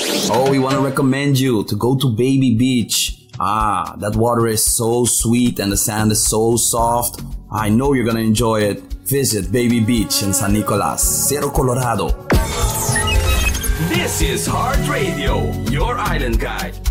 Oh, we want to recommend you to go to Baby Beach. Ah, that water is so sweet and the sand is so soft. I know you're gonna enjoy it. Visit Baby Beach in San Nicolas, Cerro Colorado. This is Heart Radio, your island guide.